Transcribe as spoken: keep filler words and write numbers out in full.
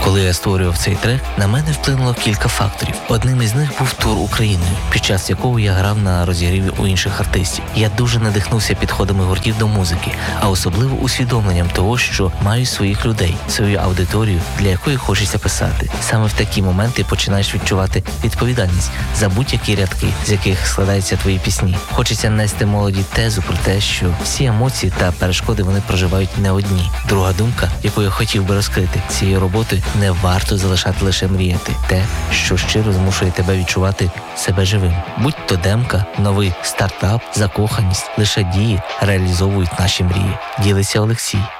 Коли я створював цей трек, на мене вплинуло кілька факторів. Одним із них був тур Україною, під час якого я грав на розігріві у інших артистів. Я дуже надихнувся підходами гуртів до музики, а особливо усвідомленням того, що маю своїх людей, свою аудиторію, для якої хочеться писати. Саме в такі моменти починаєш відчувати відповідальність за будь-які рядки, з яких складаються твої пісні. Хочеться нести молоді тезу про те, що всі емоції та перешкоди вони проживають не одні. Друга думка, яку я хотів би розкрити, цією роботою не варто залишати лише мріяти. Те, що щиро змушує тебе відчувати себе живим. Будь то демка, новий стартап, закоханість, лише дії реалізовують наші мрії. Ділиться Олексій.